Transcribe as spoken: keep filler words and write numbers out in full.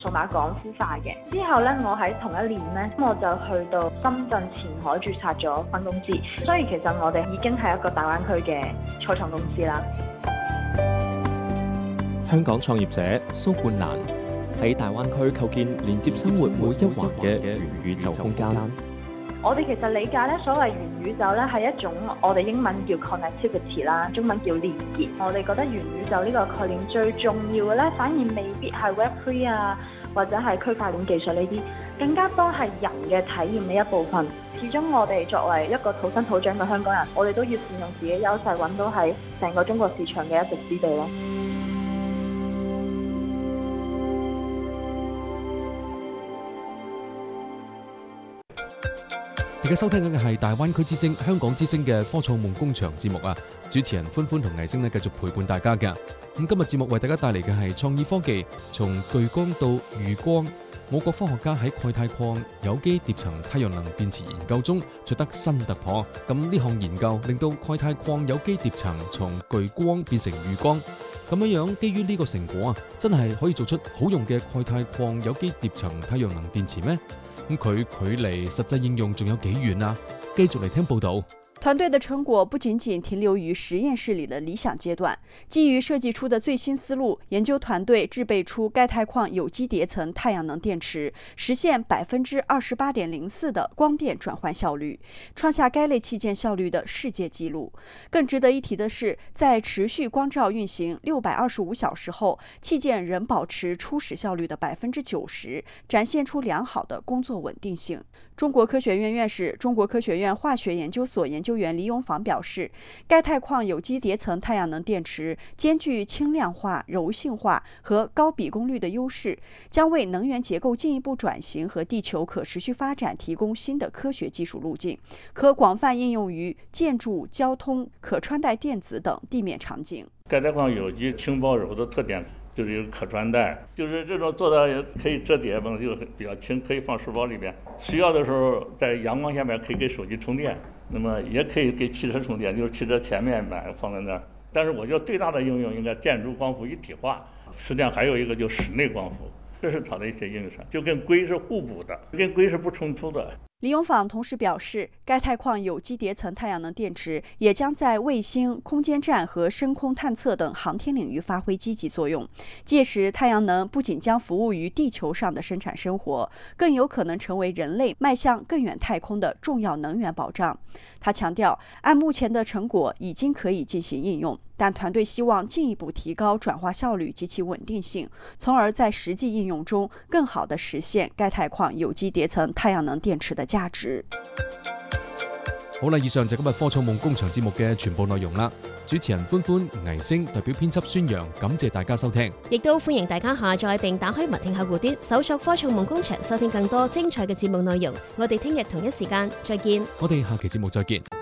數碼港孵化嘅。之後咧，我喺同一年咧，我就去到深圳前海註冊咗分公司，所以其實我哋已經係一個大灣區嘅初創公司啦。 香港創業者蘇冠蘭喺大灣區構建連接生活每一環嘅元宇宙空間。 我哋其實理解咧，所謂元宇宙咧係一種我哋英文叫 connectivity 啦，中文叫連結。我哋覺得元宇宙呢個概念最重要嘅咧，反而未必係 Web 三 啊，或者係區塊鏈技術呢啲，更加多係人嘅體驗嘅一部分。始終我哋作為一個土生土長嘅香港人，我哋都要善用自己優勢，揾到喺成個中國市場嘅一席之地咯。 而家收聽緊嘅係大灣區之聲、香港之聲嘅科創夢工場節目啊！主持人歡歡同藝星呢繼續陪伴大家嘅。咁今日節目為大家帶嚟嘅係創意科技，從巨光到餘光。我國科學家喺鈣鈦礦有機疊層太陽能電池研究中取得新突破。咁呢項研究令到鈣鈦礦有機疊層從巨光變成餘光。咁樣樣，基於呢個成果啊，真係可以做出好用嘅鈣鈦礦有機疊層太陽能電池咩？咁佢距離實際應用仲有幾遠啊？繼續嚟聽報道。 團隊的成果不僅僅停留於實驗室裏的理想階段，基於設計出的最新思路，研究團隊製備出鈣鈦礦有機疊層太陽能電池，實現百分之二十八點零四的光電轉換效率，創下該類器件效率的世界紀錄。更值得一提的是，在持續光照運行六百二十五小時後，器件仍保持初始效率的百分之九十，展現出良好的工作穩定性。中國科學院院士、中國科學院化學研究所研究員黎永芳表示，鈣鈦礦有機疊層太陽能電池兼具輕量化、柔性化和高比功率的優勢，將為能源結構進一步轉型和地球可持續發展提供新的科學技術路徑，可廣泛應用於建築、交通、可穿戴電子等地面場景。 鈣鈦礦有機輕薄柔的特點就是有可穿戴，就是這種做的也可以折疊嘛，就比較輕，可以放書包裏邊，需要的時候在陽光下面可以給手機充電，那麼也可以給汽車充電，就是汽車前面買放在那兒。但是我覺得最大的應用應該建築光伏一體化，實際上還有一個就室內光伏，這是它的一些應用上，就跟硅是互補的，跟硅是不衝突的。 李永芳同時表示，鈣鈦礦有機疊層太陽能電池也將在衛星、空間站和深空探測等航天領域發揮積極作用。屆時，太陽能不僅將服務於地球上的生產生活，更有可能成為人類邁向更遠太空的重要能源保障。他強調，按目前的成果已經可以進行應用，但團隊希望進一步提高轉化效率及其穩定性，從而在實際應用中更好地實現鈣鈦礦有機疊層太陽能電池的價值。 好啦，以上就今日科創夢工場節目嘅全部內容啦。主持人歡歡、藝星代表編輯宣揚，感謝大家收聽。 亦都歡迎大家下載並打開文聽客戶端，搜索科創夢工場，收聽更多精彩嘅節目內容。我哋聽日同一時間再見。 我哋下期節目再見。